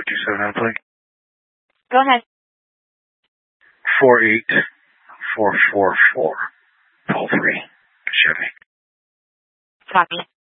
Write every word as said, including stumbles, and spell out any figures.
two seven nine, please. Go ahead. Four eight four four four. Toll free. Chevy. Copy.